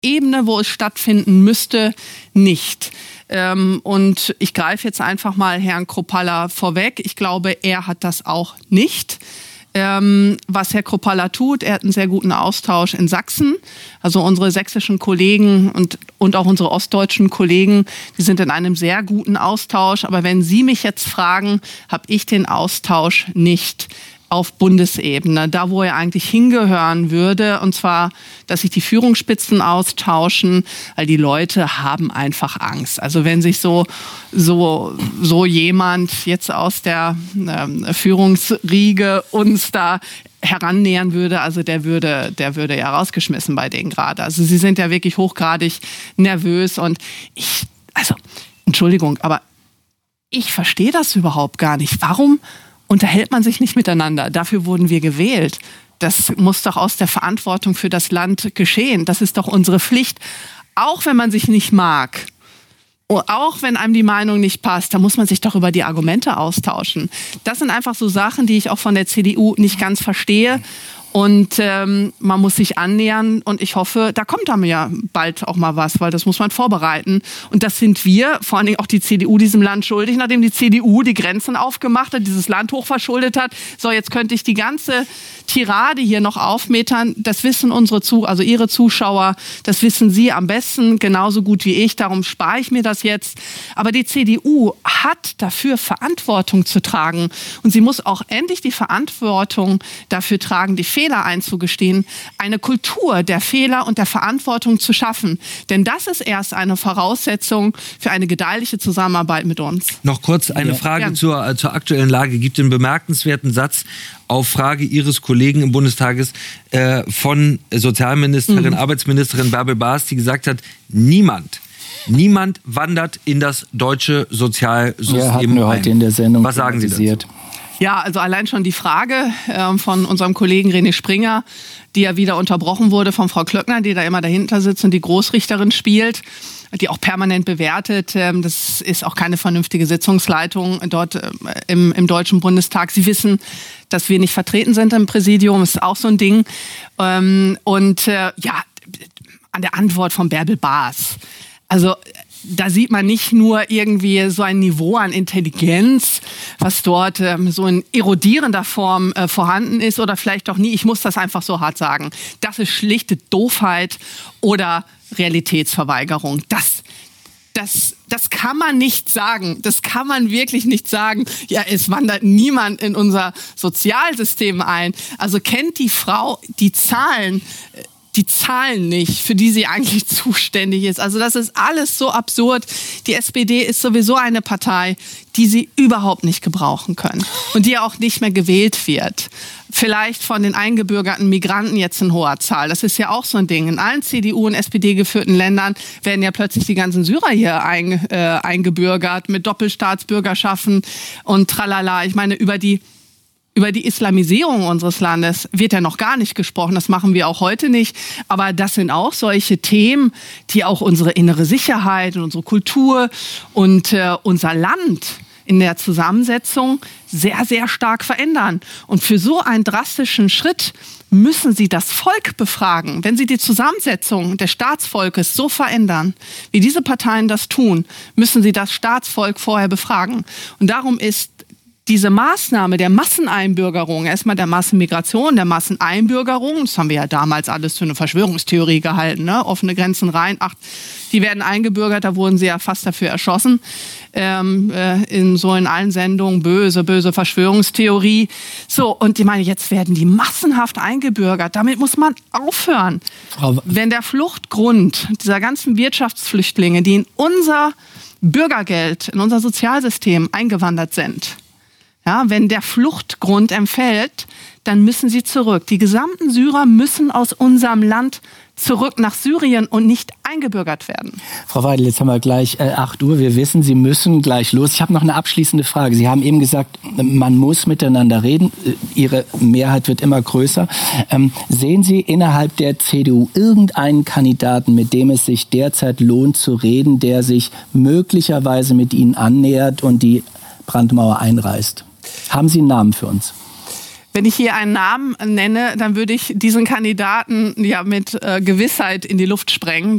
Ebene, wo es stattfinden müsste, nicht. Und ich greife jetzt einfach mal Herrn Kruppalla vorweg. Ich glaube, er hat das auch nicht. Was Herr Kruppalla tut, er hat einen sehr guten Austausch in Sachsen. Also unsere sächsischen Kollegen und auch unsere ostdeutschen Kollegen, die sind in einem sehr guten Austausch. Aber wenn Sie mich jetzt fragen, habe ich den Austausch nicht auf Bundesebene, da wo er eigentlich hingehören würde, und zwar, dass sich die Führungsspitzen austauschen, weil die Leute haben einfach Angst. Also wenn sich so jemand jetzt aus der Führungsriege uns da herannähern würde, also der würde ja rausgeschmissen bei denen gerade. Also sie sind ja wirklich hochgradig nervös und Entschuldigung, aber ich verstehe das überhaupt gar nicht. Warum unterhält man sich nicht miteinander? Dafür wurden wir gewählt. Das muss doch aus der Verantwortung für das Land geschehen. Das ist doch unsere Pflicht. Auch wenn man sich nicht mag, auch wenn einem die Meinung nicht passt, da muss man sich doch über die Argumente austauschen. Das sind einfach so Sachen, die ich auch von der CDU nicht ganz verstehe. Und man muss sich annähern und ich hoffe, da kommt dann ja bald auch mal was, weil das muss man vorbereiten. Und das sind wir, vor allen Dingen auch die CDU, diesem Land schuldig, nachdem die CDU die Grenzen aufgemacht hat, dieses Land hochverschuldet hat. So, jetzt könnte ich die ganze Tirade hier noch aufmetern. Das wissen also Ihre Zuschauer, das wissen Sie am besten, genauso gut wie ich. Darum spare ich mir das jetzt. Aber die CDU hat dafür Verantwortung zu tragen. Und sie muss auch endlich die Verantwortung dafür tragen, die Fehler einzugestehen, eine Kultur der Fehler und der Verantwortung zu schaffen. Denn das ist erst eine Voraussetzung für eine gedeihliche Zusammenarbeit mit uns. Noch kurz eine Frage zur aktuellen Lage. Gibt einen bemerkenswerten Satz auf Frage Ihres Kollegen im Bundestages von Sozialministerin, Arbeitsministerin Bärbel Baas, die gesagt hat, niemand wandert in das deutsche Sozialsystem hatten wir heute in der Sendung. Was sagen Sie dazu? Ja, also allein schon die Frage von unserem Kollegen René Springer, die ja wieder unterbrochen wurde von Frau Klöckner, die da immer dahinter sitzt und die Großrichterin spielt, die auch permanent bewertet. Das ist auch keine vernünftige Sitzungsleitung dort im Deutschen Bundestag. Sie wissen, dass wir nicht vertreten sind im Präsidium, das ist auch so ein Ding. An der Antwort von Bärbel Baas. Also da sieht man nicht nur irgendwie so ein Niveau an Intelligenz, was dort so in erodierender Form vorhanden ist oder vielleicht auch nie. Ich muss das einfach so hart sagen. Das ist schlichte Doofheit oder Realitätsverweigerung. Das kann man nicht sagen. Das kann man wirklich nicht sagen. Ja, es wandert niemand in unser Sozialsystem ein. Also kennt die Frau die Zahlen nicht, für die sie eigentlich zuständig ist. Also das ist alles so absurd. Die SPD ist sowieso eine Partei, die sie überhaupt nicht gebrauchen können und die auch nicht mehr gewählt wird. Vielleicht von den eingebürgerten Migranten jetzt in hoher Zahl. Das ist ja auch so ein Ding. In allen CDU- und SPD-geführten Ländern werden ja plötzlich die ganzen Syrer hier eingebürgert mit Doppelstaatsbürgerschaften und tralala. Ich meine, über die Islamisierung unseres Landes wird ja noch gar nicht gesprochen. Das machen wir auch heute nicht. Aber das sind auch solche Themen, die auch unsere innere Sicherheit und unsere Kultur und unser Land in der Zusammensetzung sehr, sehr stark verändern. Und für so einen drastischen Schritt müssen Sie das Volk befragen. Wenn Sie die Zusammensetzung des Staatsvolkes so verändern, wie diese Parteien das tun, müssen Sie das Staatsvolk vorher befragen. Und darum ist diese Maßnahme der Masseneinbürgerung, erstmal der Massenmigration, der Masseneinbürgerung, das haben wir ja damals alles für eine Verschwörungstheorie gehalten, ne? Offene Grenzen rein, die werden eingebürgert, da wurden sie ja fast dafür erschossen, in allen Sendungen, böse Verschwörungstheorie. So, und ich meine, jetzt werden die massenhaft eingebürgert, damit muss man aufhören. Wenn der Fluchtgrund dieser ganzen Wirtschaftsflüchtlinge, die in unser Bürgergeld, in unser Sozialsystem eingewandert sind, ja, wenn der Fluchtgrund entfällt, dann müssen sie zurück. Die gesamten Syrer müssen aus unserem Land zurück nach Syrien und nicht eingebürgert werden. Frau Weidel, jetzt haben wir gleich 8 Uhr. Wir wissen, Sie müssen gleich los. Ich habe noch eine abschließende Frage. Sie haben eben gesagt, man muss miteinander reden. Ihre Mehrheit wird immer größer. Sehen Sie innerhalb der CDU irgendeinen Kandidaten, mit dem es sich derzeit lohnt zu reden, der sich möglicherweise mit Ihnen annähert und die Brandmauer einreißt? Haben Sie einen Namen für uns? Wenn ich hier einen Namen nenne, dann würde ich diesen Kandidaten ja mit Gewissheit in die Luft sprengen.